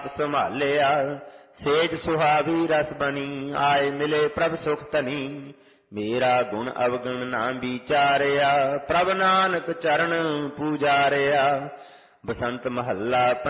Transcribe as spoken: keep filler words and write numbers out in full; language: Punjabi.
ਸੰਭਾਲਿਆ। ਸੇਜ ਸੁਹਾਵੀ ਰਸ ਬਣੀ, ਆਏ ਮਿਲੇ ਪ੍ਰਭ ਸੁਖ ਧਨੀ। ਮੇਰਾ ਗੁਣ ਅਵਗੁਣ ਨਾ ਵਿਚਾਰਿਆ, ਪ੍ਰਭ ਨਾਨਕ ਚਰਨ ਪੂਜਾਰਿਆ। ਬਸੰਤ ਮਹੱਲਾ